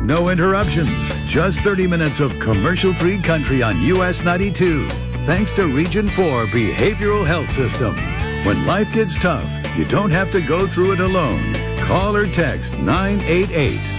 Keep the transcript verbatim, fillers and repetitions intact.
No interruptions. Just thirty minutes of commercial-free country on U S ninety-two. Thanks to Region four Behavioral Health System. When life gets tough, you don't have to go through it alone. Call or text nine eight eight,